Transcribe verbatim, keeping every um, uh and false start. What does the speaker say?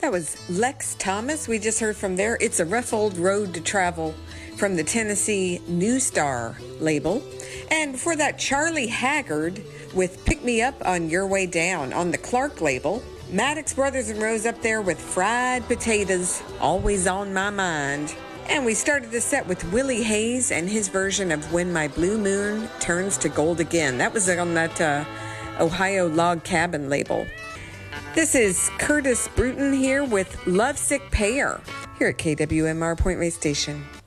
That was Lex Thomas. We just heard from there. It's a rough old road to travel from the Tennessee New Star label. And before that, Charlie Haggard with Pick Me Up on Your Way Down on the Clark label. Maddox Brothers and Rose up there with Fried Potatoes, Always on My Mind. And we started the set with Willie Hayes and his version of When My Blue Moon Turns to Gold Again. That was on that uh, Ohio Log Cabin label. This is Curtis Bruton here with Lovesick Pair here at K W M R Point Reyes Station.